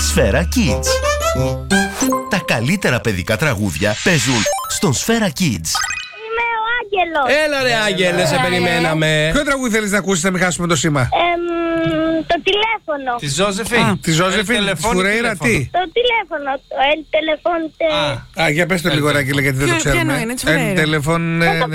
Σφαίρα Kids. Τα καλύτερα παιδικά τραγούδια παίζουν στον Σφαίρα Kids. Είμαι ο Άγγελος. Έλα ρε Άγγελε, σε περιμέναμε. Ποιο τραγούδι θέλεις να ακούσεις να μην χάσουμε το σήμα? Το τηλέφωνο. Τη Ζώζεφιν. Τη Ζώζεφιν Φουρέιρα, τι? Το τηλέφωνο. El teléfono. Για πες το λίγο, Άγγελε, γιατί δεν το ξέρουμε. Ποιο είναι, El teléfono.